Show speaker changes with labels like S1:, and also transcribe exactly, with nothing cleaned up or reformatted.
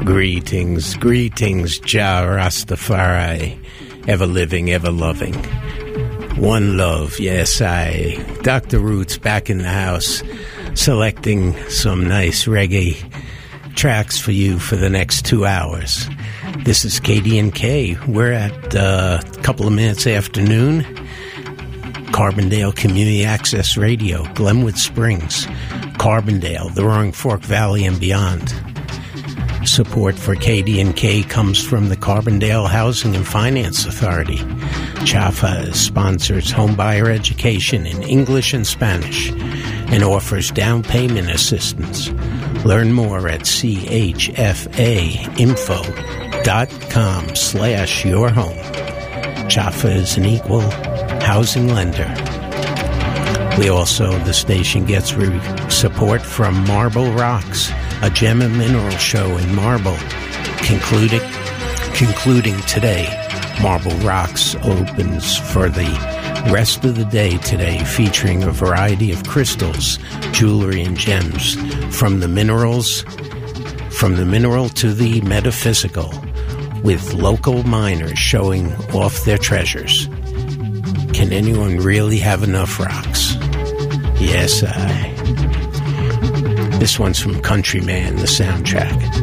S1: Greetings, greetings, Jah Rastafari, ever living, ever loving. One love, yes, I, Doctor Roots back in the house, selecting some nice reggae tracks for you for the next two hours. This is K D and K. We're at uh, a couple of minutes after noon. Carbondale Community Access Radio, Glenwood Springs, Carbondale, the Roaring Fork Valley, and beyond. Support for K D and K comes from the Carbondale Housing and Finance Authority. C H A F A sponsors homebuyer education in English and Spanish and offers down payment assistance. Learn more at C H F A info dot com slash your home. C H A F A is an equal housing lender. We also, the station gets re- support from Marble Rocks, a gem and mineral show in Marble. Concluding, concluding today, Marble Rocks opens for the rest of the day today, featuring a variety of crystals, jewelry, and gems, from the minerals, from the mineral to the metaphysical, with local miners showing off their treasures. Can anyone really have enough rocks? Yes, I. This one's from Countryman, the soundtrack.